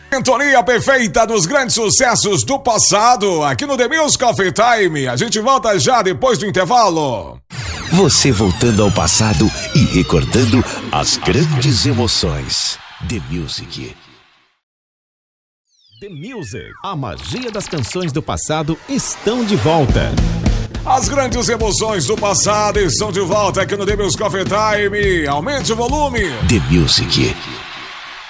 Sintonia perfeita dos grandes sucessos do passado, aqui no The Music Coffee Time. A gente volta já depois do intervalo. Você voltando ao passado e recordando as grandes emoções. The Music. The Music. A magia das canções do passado estão de volta. As grandes emoções do passado estão de volta aqui no The Music Coffee Time. Aumente o volume. The Music.